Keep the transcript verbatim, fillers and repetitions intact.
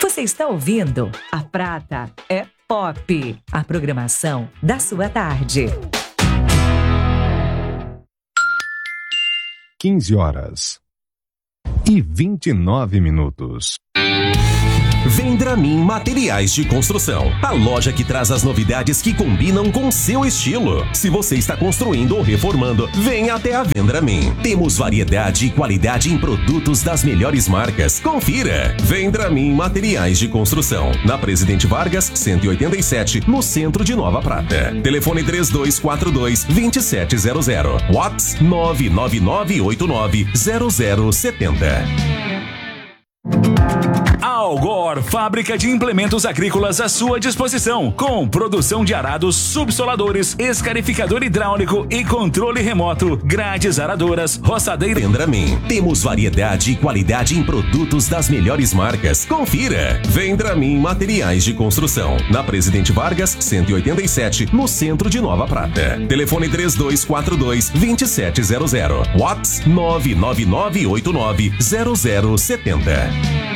Você está ouvindo A Prata é Pop, a programação da sua tarde. quinze horas e vinte e nove minutos. Vendramin Materiais de Construção, a loja que traz as novidades que combinam com seu estilo. Se você está construindo ou reformando, venha até a Vendramin. Temos variedade e qualidade em produtos das melhores marcas. Confira! Vendramin Materiais de Construção, na Presidente Vargas, cento e oitenta e sete, no centro de Nova Prata. Telefone três dois quatro dois, dois sete zero zero. WhatsApp nove nove nove oito nove zero zero sete zero. Algor, fábrica de implementos agrícolas à sua disposição, com produção de arados, subsoladores, escarificador hidráulico e controle remoto, grades aradoras, roçadeira. Vendramin, temos variedade e qualidade em produtos das melhores marcas. Confira! Vendramin Materiais de Construção, na Presidente Vargas, cento e oitenta e sete, no centro de Nova Prata. Telefone três dois quatro dois, dois sete zero zero. WhatsApp nove nove nove oito nove zero zero sete zero.